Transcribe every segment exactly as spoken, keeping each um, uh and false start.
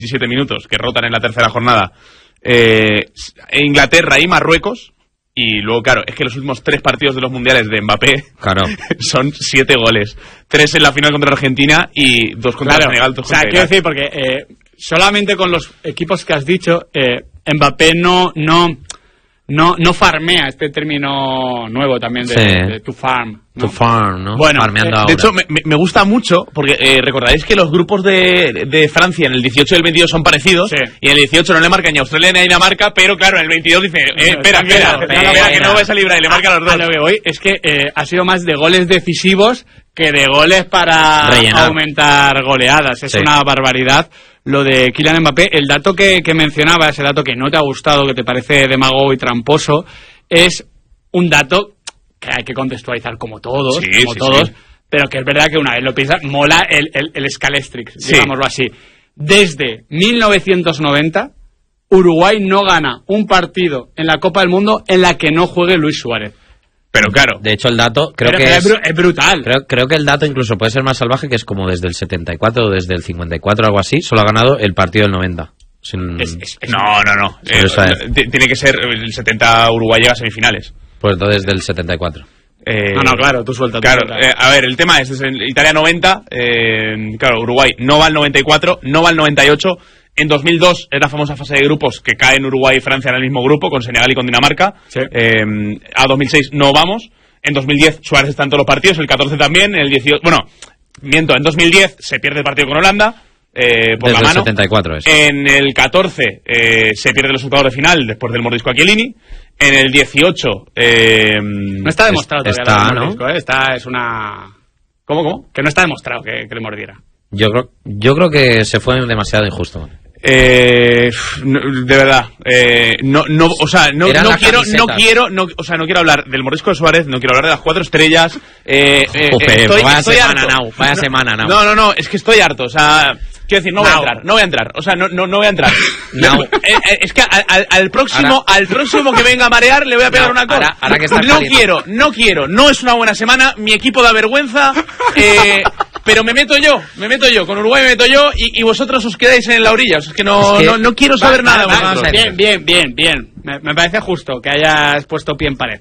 diecisiete minutos que rotan en la tercera jornada, eh, Inglaterra y Marruecos. Y luego, claro, es que los últimos tres partidos de los mundiales de Mbappé claro. son siete goles. Tres en la final contra Argentina y dos contra claro. Senegal. Dos o sea, contra quiero decir, porque eh, solamente con los equipos que has dicho, eh, Mbappé no, no, no, no farmea, este término nuevo también de, sí. de, de to farm. ¿no? To farm, ¿no? Bueno, Farmeando eh, ahora. de hecho, me, me gusta mucho, porque eh, recordaréis que los grupos de, de Francia en el dieciocho y el veintidós son parecidos, sí. y en el dieciocho no le marca ni a Australia ni a Dinamarca, pero claro, en el veintidós dice, eh, espera, espera, espera, espera, espera, que no vais a librar, y le marca a los dos. A lo que voy es que eh, ha sido más de goles decisivos que de goles para rellenar. Aumentar goleadas. Es sí. una barbaridad lo de Kylian Mbappé. El dato que, que mencionaba, ese dato que no te ha gustado, que te parece demagogo y tramposo, es un dato que hay que contextualizar como todos, sí, como sí, todos, sí. pero que es verdad que una vez lo piensas, mola el, el, el Scalestrix, sí. digámoslo así. Desde mil novecientos noventa, Uruguay no gana un partido en la Copa del Mundo en la que no juegue Luis Suárez. Pero claro. De hecho, el dato creo pero, que pero es, es, br es brutal. Creo, creo que el dato incluso puede ser más salvaje, que es como desde el setenta y cuatro o desde el cincuenta y cuatro, algo así, solo ha ganado el partido del noventa. Sin... Es, es, es, no, no, no. Eh, no tiene que ser el setenta, Uruguay llega a semifinales. Pues entonces del setenta y cuatro. Eh, no, no, claro, tú suelta. Claro, eh, a ver, el tema es, es en Italia noventa, eh, claro, Uruguay no va al noventa y cuatro, no va al noventa y ocho. En dos mil dos es la famosa fase de grupos que caen Uruguay y Francia en el mismo grupo, con Senegal y con Dinamarca. Sí. Eh, a dos mil seis no vamos. En dos mil diez Suárez está en todos los partidos, el catorce también, en el dieciocho... Bueno, miento, en dos mil diez se pierde el partido con Holanda, eh, por desde la mano. el setenta y cuatro es. En el catorce eh, se pierde los octavos de final después del mordisco a Chiellini. En el dieciocho... Eh, no está demostrado es, todavía está, el mordisco, ¿no? ¿eh? Esta es una... ¿Cómo, cómo? Que no está demostrado que, que le mordiera. Yo creo, yo creo que se fue demasiado injusto. Eh, no, de verdad, eh, no, no, o sea, no, no quiero, camisetas. no quiero, no, o sea, no quiero hablar del mordisco de Suárez, no quiero hablar de las cuatro estrellas. Eh, eh, Joder, estoy, vaya estoy semana, harto. Nau, vaya semana, Nau. No, no, no, es que estoy harto, o sea, quiero decir, no voy a Nau. entrar, no voy a entrar, o sea, no, no, no voy a entrar. Nau. Eh, eh, es que al, al, al próximo, Ahora- al próximo que venga a marear le voy a pegar Nau, una cosa. ahora- ahora que estás no caliente. quiero, no quiero, no es una buena semana, mi equipo da vergüenza. Eh, Pero me meto yo, me meto yo, con Uruguay me meto yo y, y vosotros os quedáis en la orilla. O sea, es que no, Es que- no, no quiero saber Va, nada. va, va, vosotros. bien, bien, bien, bien. Me, me parece justo que hayas puesto pie en pared.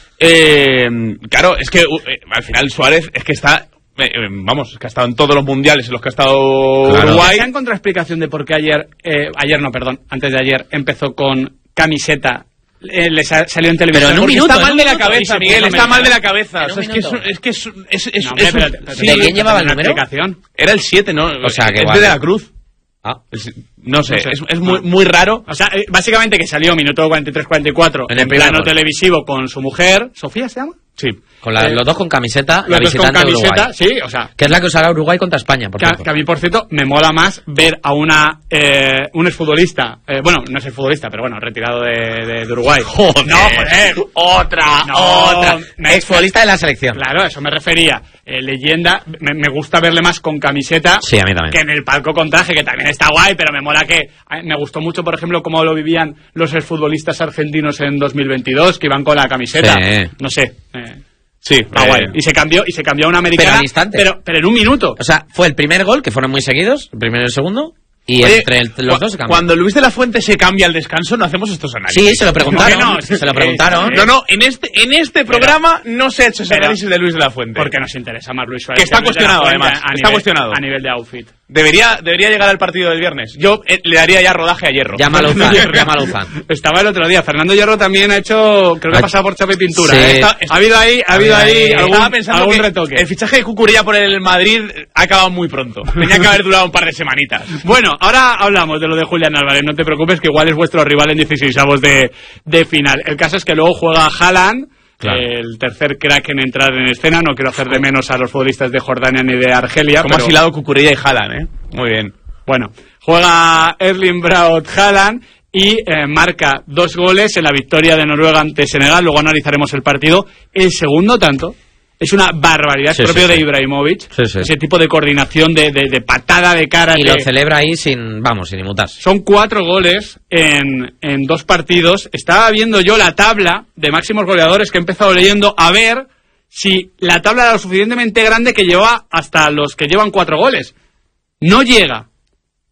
Eh, claro, es que eh, al final Suárez es que está, eh, eh, vamos, es que ha estado en todos los mundiales en los que ha estado Claro. Uruguay. ¿Se han encontrado explicación de por qué ayer, eh, ayer no, perdón, antes de ayer empezó con camiseta? Eh, le sa salió en televisión. Pero en un Porque minuto, está en mal un de la minuto, cabeza, Sí, Miguel, Miguel, está está mal de la cabeza. cabeza. En O sea, un es que es, minuto. es que es, es, es, No, es hombre, un- pero- pero sí, ¿De quién llevaba el una número? explicación. Era el siete, ¿no? O sea, que es vale. de la Cruz. Ah, Es- no sé, No sé. es, es muy, muy raro. O sea, eh, básicamente que salió minuto cuarenta y tres cuarenta y cuatro En en, el primer plano gol. televisivo con su mujer, ¿Sofía se llama? Sí. con la- Eh, los dos con camiseta, la Los dos con visitante de camiseta, Uruguay. sí, o sea, Que es la que usará Uruguay contra España, por que, a- cierto. que a mí, por cierto, me mola más ver a una eh, un exfutbolista, eh, bueno, no es exfutbolista, pero bueno, retirado de, de, de Uruguay. Joder. No, joder, Otra, No, otra. me- Exfutbolista de la selección. Claro, a eso me refería. Eh, leyenda, me, me gusta verle más con camiseta Sí, a mí también. que en el palco con traje, que también está guay, pero me mola que... a- Me gustó mucho, por ejemplo, cómo lo vivían los exfutbolistas argentinos en dos mil veintidós, que iban con la camiseta. Sí. No sé. Eh, Sí, está eh, guay. Y se cambió, y se cambió a una americana. Pero al instante. Pero, pero en un minuto. O sea, fue el primer gol, que fueron muy seguidos, el primero y el segundo, y Oye, entre el- los cu- dos se cambió. Cuando Luis de la Fuente se cambia al descanso, no hacemos estos análisis. Sí, se lo preguntaron. ¿Cómo que no? Se lo Sí, preguntaron. sí, No, no, en este, en este programa no se ha hecho ese Pero- análisis de Luis de la Fuente. Porque nos interesa más Luis Suárez. Que está Luis de la cuestionado, Fuente además, a está nivel- cuestionado. A nivel de outfit. Debería, debería llegar al partido del viernes. Yo eh, le daría ya rodaje a Hierro. Llámalo Uzan, llámalo Uzan. Estaba el otro día. Fernando Hierro también ha hecho, creo que ha Ha- pasado por chapa y pintura. Sí. ¿eh? Está- ha habido ahí, ha habido ahí ahí- algún, Estaba pensando algún que retoque. el fichaje de Cucurella por el Madrid ha acabado muy pronto. Tenía que haber durado un par de semanitas. Bueno, ahora hablamos de lo de Julián Álvarez. No te preocupes, que igual es vuestro rival en dieciseisavos de, de final. El caso es que luego juega Haaland, Claro. el tercer crack en entrar en escena. No quiero hacer de menos a los futbolistas de Jordania ni de Argelia. Como pero- ha hilado Cucurella y Haaland, ¿eh? Muy bien. Bueno, juega Erling Braut Haaland y eh, marca dos goles en la victoria de Noruega ante Senegal. Luego analizaremos el partido. El segundo tanto es una barbaridad, Sí, es propio sí, de sí. Ibrahimovic. Sí, sí. Ese tipo de coordinación, de, de, de patada de cara. Y que- lo celebra ahí sin, vamos, sin inmutarse. Son cuatro goles en, en dos partidos. Estaba viendo yo la tabla de máximos goleadores que he empezado leyendo a ver si la tabla era lo suficientemente grande que lleva hasta los que llevan cuatro goles. No llega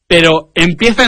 pero empieza